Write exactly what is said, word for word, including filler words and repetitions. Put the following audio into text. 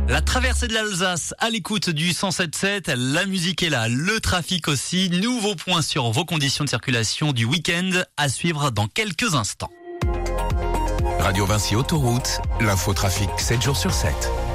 La traversée de l'Alsace à l'écoute du cent sept sept, la musique est là, le trafic aussi. Nouveau point sur vos conditions de circulation du week-end à suivre dans quelques instants. Radio Vinci Autoroute, l'infotrafic sept jours sur sept.